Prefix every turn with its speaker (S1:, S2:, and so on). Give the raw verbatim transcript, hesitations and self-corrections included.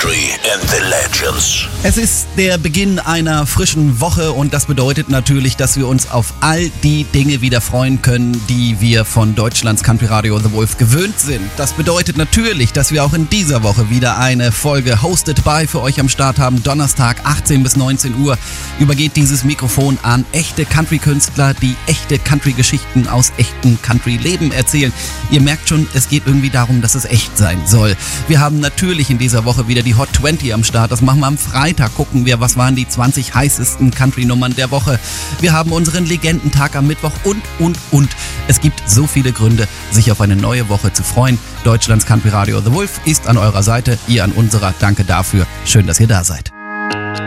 S1: Country and the Legends.
S2: Es ist der Beginn einer frischen Woche und das bedeutet natürlich, dass wir uns auf all die Dinge wieder freuen können, die wir von Deutschlands Country Radio The Wolf gewöhnt sind. Das bedeutet natürlich, dass wir auch in dieser Woche wieder eine Folge Hosted by für euch am Start haben. Donnerstag, achtzehn bis neunzehn Uhr, übergeht dieses Mikrofon an echte Country-Künstler, die echte Country-Geschichten aus echten Country-Leben erzählen. Ihr merkt schon, es geht irgendwie darum, dass es echt sein soll. Wir haben natürlich in dieser Woche wieder die Hot zwanzig am Start. Das machen wir am Freitag. Gucken wir, was waren die zwanzig heißesten Country-Nummern der Woche. Wir haben unseren Legendentag am Mittwoch und, und, und. Es gibt so viele Gründe, sich auf eine neue Woche zu freuen. Deutschlands Country Radio The Wolf ist an eurer Seite, ihr an unserer. Danke dafür. Schön, dass ihr da seid.